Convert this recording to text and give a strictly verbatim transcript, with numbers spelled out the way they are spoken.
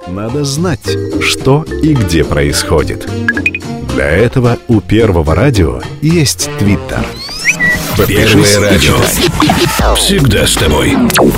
надо знать, что и где происходит. Для этого у Первого радио есть Твиттер. Первое радио. Всегда с тобой.